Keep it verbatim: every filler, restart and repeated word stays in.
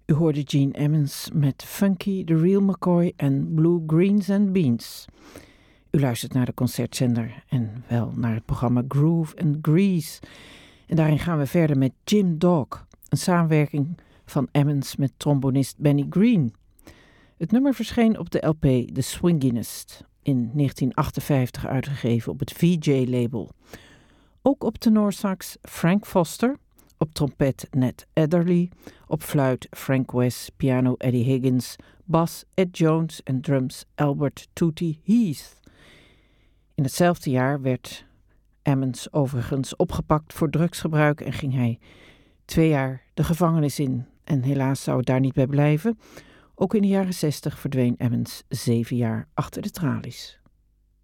U hoorde Gene Ammons met Funky, The Real McCoy en Blue Greens and Beans. U luistert naar de concertzender en wel naar het programma Groove and Grease. En daarin gaan we verder met Jim Dog, een samenwerking van Ammons met trombonist Benny Green. Het nummer verscheen op de L P The Swinginest, in negentien achtenvijftig uitgegeven op het V J-label. Ook op tenorsax Frank Foster, op trompet Ned Adderley, op fluit Frank West, piano Eddie Higgins, bas Ed Jones en drums Albert Tootie Heath. In hetzelfde jaar werd Ammons overigens opgepakt voor drugsgebruik en ging hij twee jaar de gevangenis in. En helaas zou het daar niet bij blijven. Ook in de jaren zestig verdween Ammons zeven jaar achter de tralies.